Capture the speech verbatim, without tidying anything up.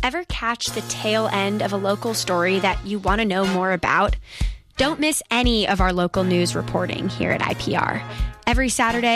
Ever catch the tail end of a local story that you want to know more about? Don't miss any of our local news reporting here at I P R. Every Saturday,